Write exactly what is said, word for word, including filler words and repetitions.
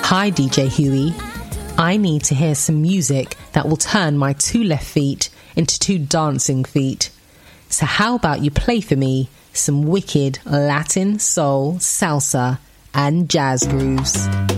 Hi D J Huey, I need to hear some music that will turn my two left feet into two dancing feet. So how about you play for me some wicked Latin, soul, salsa and jazz grooves.